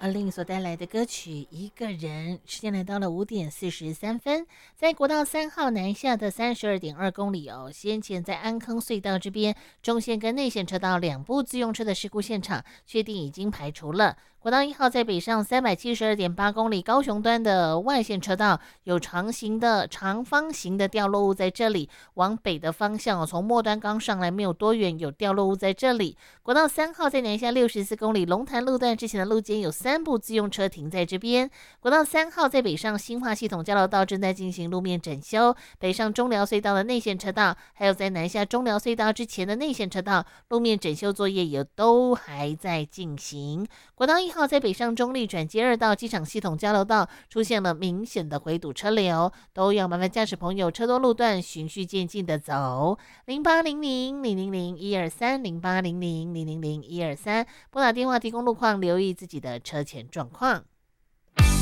令所带来的歌曲《一个人》，时间来到了5:43，在国道3号南下的32.2公里哦，先前在安坑隧道这边中线跟内线车道两部自用车的事故现场，确定已经排除了。国道1号在北上372.8公里高雄端的外线车道有长方形的掉落物在这里，往北的方向哦，从末端刚上来没有多远，有掉落物在这里。国道3号在南下64公里龙潭路段之前的路肩有3部自用车停在这边。国道3号在北上新化系统交流道正在进行路面整修，北上中寮隧道的内线车道，还有在南下中寮隧道之前的内线车道路面整修作业也都还在进行。国道1号在北上中立转接2道机场系统交流道出现了明显的回堵车流，都要麻烦驾驶朋友车多路段循序渐进的走。0800000123 0800000123，拨打电话提供路况，留意自己的车前状况。